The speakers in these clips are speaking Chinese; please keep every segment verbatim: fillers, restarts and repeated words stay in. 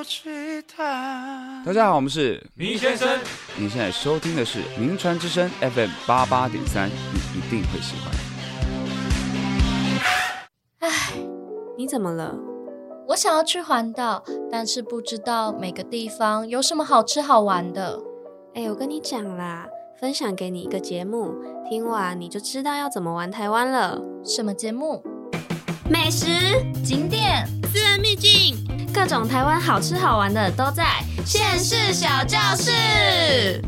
大家好，我们是明先生。 你现在收听的是名传之声 F M 八八点三，你一定会喜欢。 唉，你怎么了？ 我想要去环岛，但是不知道每个地方有什么好吃好玩的。 哎，我跟你讲啦，分享给你一个节目，听完你就知道要怎么玩台湾了。 什么节目？ 美食、 景点、 私人秘境，各种台湾好吃好玩的都在县市小教室。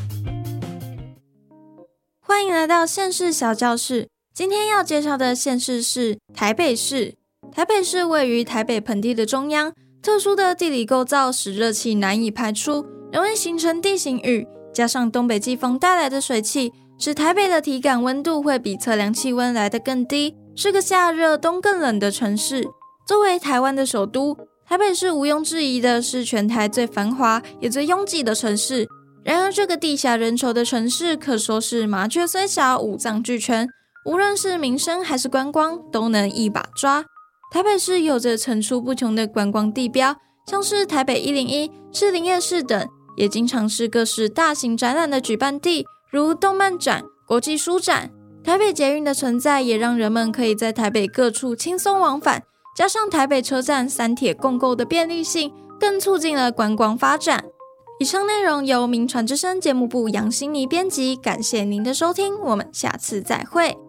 欢迎来到县市小教室。今天要介绍的县市是台北市。台北市位于台北盆地的中央，特殊的地理构造使热气难以排出，容易形成地形雨，加上东北季风带来的水汽，使台北的体感温度会比测量气温来得更低，是个夏热冬更冷的城市。作为台湾的首都，台北市毋庸置疑的是全台最繁华也最拥挤的城市。然而这个地狭人稠的城市可说是麻雀虽小五脏俱全，无论是民生还是观光都能一把抓。台北市有着层出不穷的观光地标，像是台北一零一、士林夜市等，也经常是各式大型展览的举办地，如动漫展、国际书展。台北捷运的存在也让人们可以在台北各处轻松往返，加上台北车站三铁共构的便利性，更促进了观光发展。以上内容由名传之声节目部杨心妮编辑，感谢您的收听，我们下次再会。